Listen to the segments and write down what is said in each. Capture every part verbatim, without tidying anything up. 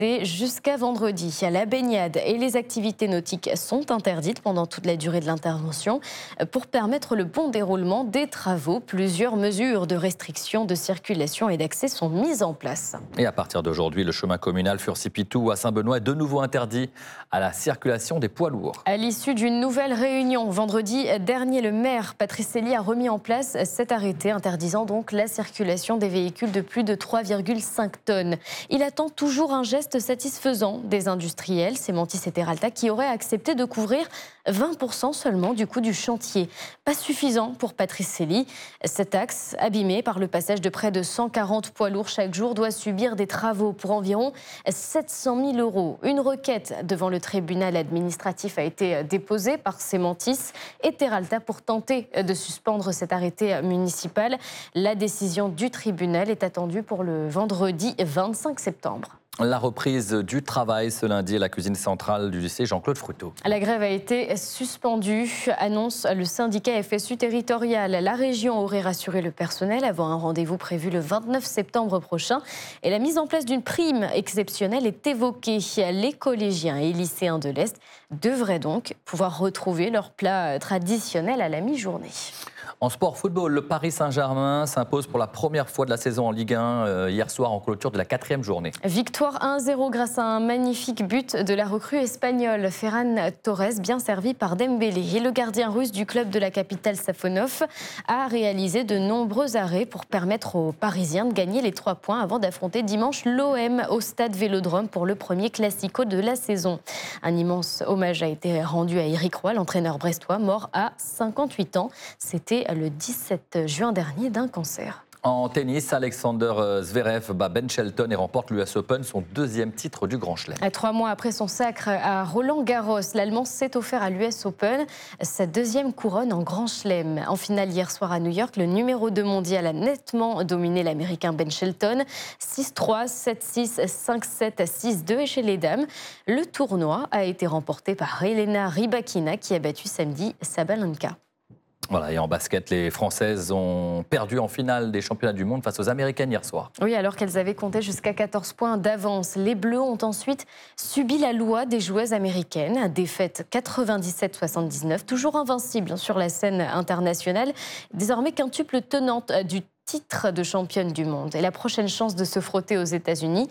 Jusqu'à vendredi, la baignade et les activités nautiques sont interdites pendant toute la durée de l'intervention. Pour permettre le bon déroulement des travaux, plusieurs mesures de restriction de circulation et d'accès sont mises en place. Et à partir d'aujourd'hui, le chemin communal Furcy-Pitou à Saint-Benoît est de nouveau interdit à la circulation des poids lourds. À l'issue d'une nouvelle réunion, vendredi dernier, le maire Patrice Elie a remis en place cet arrêté interdisant donc la circulation des véhicules de plus de trois virgule cinq tonnes. Il attend toujours un geste satisfaisant des industriels, Cementis et Terralta, qui auraient accepté de couvrir vingt pour cent seulement du coût du chantier. Pas suffisant pour Patrice Elie. Cet axe, abîmé par le passage de près de cent quarante poids lourds chaque jour, doit subir des travaux pour environ sept cent mille euros. Une requête devant le tribunal administratif a été déposée par Cementis et Terralta pour tenter de suspendre cet arrêté municipal. La décision du tribunal est attendue pour le vendredi vingt-cinq septembre. La reprise du travail ce lundi à la cuisine centrale du lycée Jean-Claude Fruteau. La grève a été suspendue, annonce le syndicat F S U territorial. La région aurait rassuré le personnel avant un rendez-vous prévu le vingt-neuf septembre prochain. Et la mise en place d'une prime exceptionnelle est évoquée. Les collégiens et lycéens de l'Est devraient donc pouvoir retrouver leur plat traditionnel à la mi-journée. En sport football, le Paris Saint-Germain s'impose pour la première fois de la saison en Ligue un euh, hier soir en clôture de la quatrième journée. Victoire un zéro grâce à un magnifique but de la recrue espagnole Ferran Torres, bien servi par Dembélé. Et le gardien russe du club de la capitale Safonov a réalisé de nombreux arrêts pour permettre aux Parisiens de gagner les trois points avant d'affronter dimanche l'O M au stade Vélodrome pour le premier classico de la saison. Un immense hommage a été rendu à Éric Roy, l'entraîneur brestois, mort à cinquante-huit ans. C'était le dix-sept juin dernier d'un cancer. En tennis, Alexander Zverev bat Ben Shelton et remporte l'U S Open, son deuxième titre du Grand Chelem. Trois mois après son sacre à Roland-Garros, l'Allemand s'est offert à l'U S Open sa deuxième couronne en Grand Chelem. En finale hier soir à New York, le numéro deux mondial a nettement dominé l'Américain Ben Shelton. six trois, sept six, cinq sept, six deux. Et chez les dames, le tournoi a été remporté par Elena Rybakina qui a battu samedi Sabalenka. Voilà, et en basket, les Françaises ont perdu en finale des championnats du monde face aux Américaines hier soir. Oui, alors qu'elles avaient compté jusqu'à quatorze points d'avance. Les Bleus ont ensuite subi la loi des joueuses américaines. Défaite quatre-vingt-dix-sept soixante-dix-neuf, toujours invincible sur la scène internationale. Désormais quintuple tenante du titre de championne du monde. Et la prochaine chance de se frotter aux États-Unis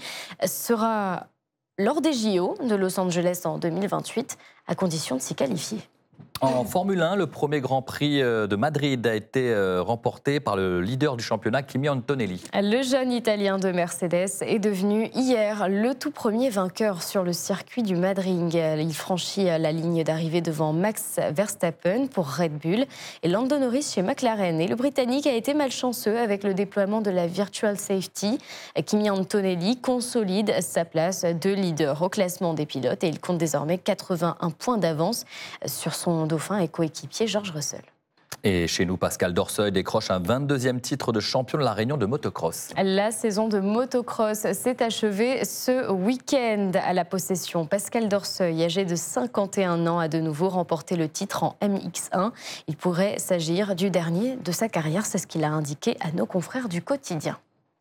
sera lors des J O de Los Angeles en deux mille vingt-huit, à condition de s'y qualifier. En Formule un, le premier Grand Prix de Madrid a été remporté par le leader du championnat, Kimi Antonelli. Le jeune Italien de Mercedes est devenu hier le tout premier vainqueur sur le circuit du Madrid. Il franchit la ligne d'arrivée devant Max Verstappen pour Red Bull et Lando Norris chez McLaren. Et le Britannique a été malchanceux avec le déploiement de la Virtual Safety. Kimi Antonelli consolide sa place de leader au classement des pilotes et il compte désormais quatre-vingt-un points d'avance sur son dauphin et coéquipier George Russell. Et chez nous, Pascal Dorseuil décroche un vingt-deuxième titre de champion de la Réunion de motocross. La saison de motocross s'est achevée ce week-end à la possession. Pascal Dorseuil, âgé de cinquante et un ans, a de nouveau remporté le titre en M X un. Il pourrait s'agir du dernier de sa carrière, c'est ce qu'il a indiqué à nos confrères du quotidien.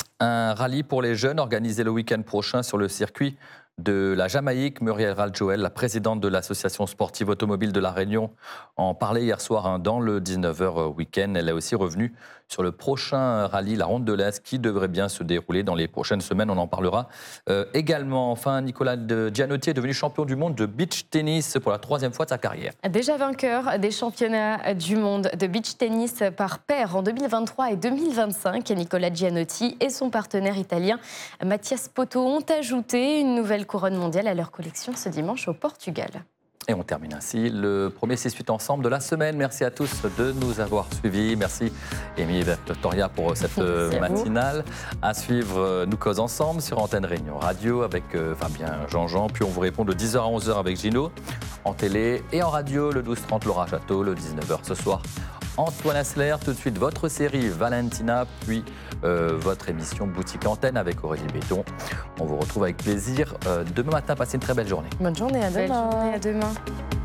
Un rallye pour les jeunes organisé le week-end prochain sur le circuit de la Jamaïque. Muriel Raljoel, la présidente de l'association sportive automobile de La Réunion, en parlait hier soir hein, dans le dix-neuf heures week-end. Elle est aussi revenue sur le prochain rallye, la Ronde de l'Est, qui devrait bien se dérouler dans les prochaines semaines. On en parlera euh, également. Enfin, Nicolas Gianotti est devenu champion du monde de beach tennis pour la troisième fois de sa carrière. Déjà vainqueur des championnats du monde de beach tennis par paire en deux mille vingt-trois et deux mille vingt-cinq, Nicolas Gianotti et son partenaire italien Mathias Poto ont ajouté une nouvelle couronne mondiale à leur collection ce dimanche au Portugal. Et on termine ainsi le premier six huit ensemble de la semaine. Merci à tous de nous avoir suivis. Merci Émile Toria pour cette Merci matinale. À, à suivre Nous Cause Ensemble sur Antenne Réunion Radio avec euh, Fabien Jean-Jean. Puis on vous répond de dix heures à onze heures avec Gino. En télé et en radio, le douze trente Laura Château, le dix-neuf heures ce soir. Antoine Asler, tout de suite votre série Valentina, puis euh, votre émission Boutique Antenne avec Aurélie Béton. On vous retrouve avec plaisir euh, demain matin. Passez une très belle journée. Bonne journée, à demain. Belle journée, à demain.